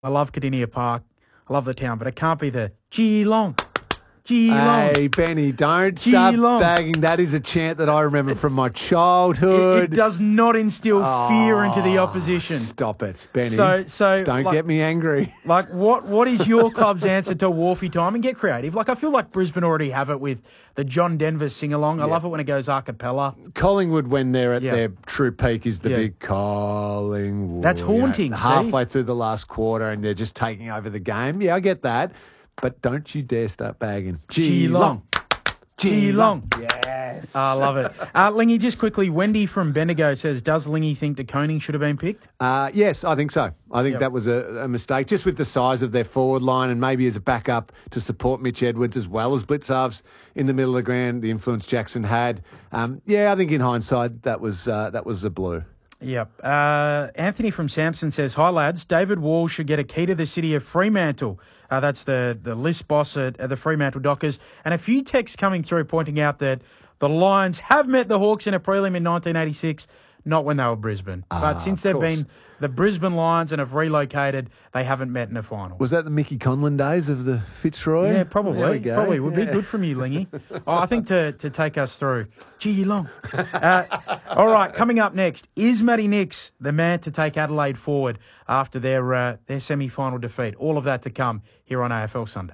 I love Cardinia Park. I love the town, but it can't be the Geelong. Geelong. Hey, Benny, don't start bagging. That is a chant that I remember from my childhood. It does not instill fear into the opposition. Stop it, Benny. So don't get me angry. Like, what is your club's answer to Wharfie time? And get creative. Like, I feel like Brisbane already have it with the John Denver sing-along. I love it when it goes a cappella. Collingwood, when they're at their true peak, is the big Collingwood. That's haunting, halfway through the last quarter and they're just taking over the game. Yeah, I get that. But don't you dare start bagging. Geelong. Geelong. Yes. I love it. Lingy, just quickly, Wendy from Bendigo says, does Lingy think De Koning should have been picked? Yes, I think so. I think that was a mistake, just with the size of their forward line and maybe as a backup to support Mitch Edwards as well as Blitzarves in the middle of the ground, the influence Jackson had. I think in hindsight that was a blue. Yep. Anthony from Samson says, hi, lads. David Wall should get a key to the city of Fremantle. That's the list boss at the Fremantle Dockers. And a few texts coming through pointing out that the Lions have met the Hawks in a prelim in 1986, not when they were Brisbane. But since they've been the Brisbane Lions and have relocated, they haven't met in a final. Was that the Mickey Conlon days of the Fitzroy? Yeah, probably. Probably. Would be good from you, Lingy. I think to take us through. Geelong. All right, coming up next, is Matty Nicks the man to take Adelaide forward after their semi-final defeat? All of that to come here on AFL Sunday.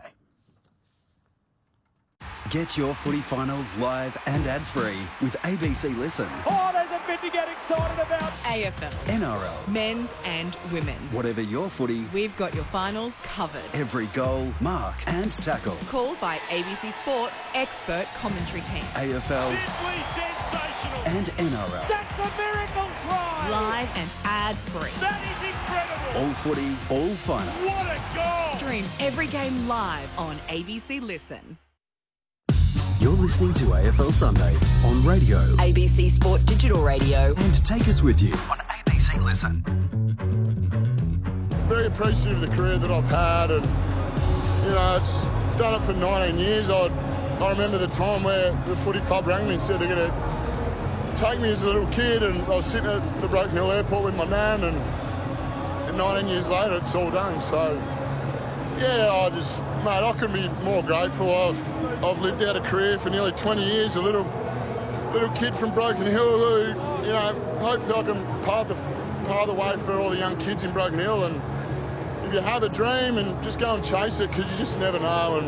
Get your footy finals live and ad-free with ABC Listen. Oh, there's a bit to get excited about. AFL. NRL. Men's and women's. Whatever your footy. We've got your finals covered. Every goal, mark and tackle. Called by ABC Sports expert commentary team. AFL. Simply sensational. And NRL. That's a miracle try. Live and ad-free. That is incredible. All footy, all finals. What a goal. Stream every game live on ABC Listen. You're listening to AFL Sunday on radio. ABC Sport Digital Radio. And take us with you on ABC Listen. Very appreciative of the career that I've had, and it's done it for 19 years. I remember the time where the footy club rang me and said they're going to take me as a little kid, and I was sitting at the Broken Hill Airport with my nan, and 19 years later it's all done. So I couldn't be more grateful. I've lived out a career for nearly 20 years, a little kid from Broken Hill who, hopefully I can pave the way for all the young kids in Broken Hill. And if you have a dream, and just go and chase it, because you just never know.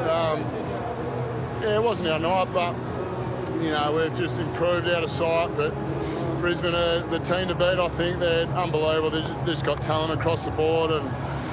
And it wasn't our night, but we've just improved out of sight. But Brisbane are the team to beat. I think they're unbelievable. They've just got talent across the board, and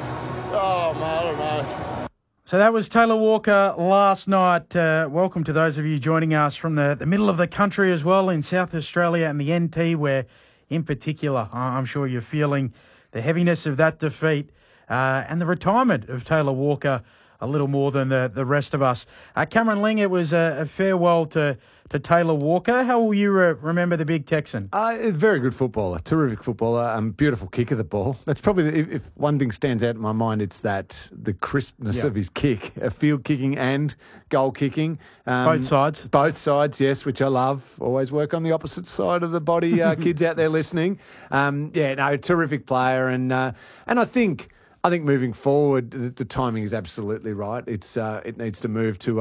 I don't know. So that was Taylor Walker last night. Welcome to those of you joining us from the middle of the country as well, in South Australia and the NT, where in particular I'm sure you're feeling the heaviness of that defeat and the retirement of Taylor Walker a little more than the rest of us. Cameron Ling, it was a farewell to Taylor Walker. How will you remember the big Texan? A very good footballer, terrific footballer, beautiful kick of the ball. That's probably, if one thing stands out in my mind, it's the crispness of his kick, field kicking and goal kicking. Both sides. Both sides, yes, which I love. Always work on the opposite side of the body, kids out there listening. Terrific player. And I think moving forward, the timing is absolutely right. It needs to move to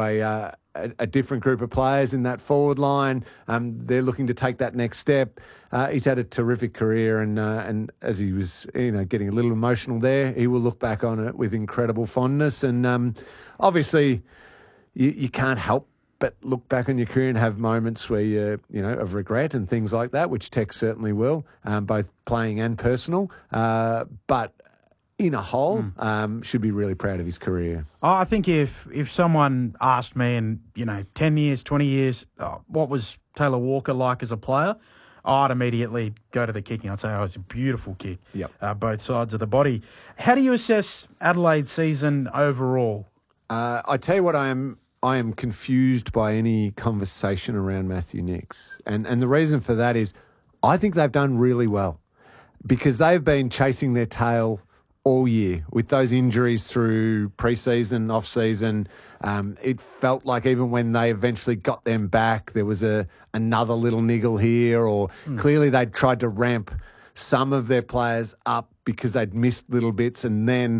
a different group of players in that forward line. They're looking to take that next step. He's had a terrific career, and as he was, getting a little emotional there, he will look back on it with incredible fondness. And obviously, you can't help but look back on your career and have moments where you of regret and things like that, which Tex certainly will, both playing and personal. But in a whole, should be really proud of his career. I think if someone asked me in 10 years, 20 years, what was Taylor Walker like as a player, I'd immediately go to the kicking. I'd say, it was a beautiful kick, both sides of the body. How do you assess Adelaide's season overall? I tell you what, I am confused by any conversation around Matthew Nicks. And the reason for that is I think they've done really well because they've been chasing their tail all year with those injuries through pre-season, off-season. It felt like even when they eventually got them back, there was another little niggle here, or clearly they'd tried to ramp some of their players up because they'd missed little bits, and then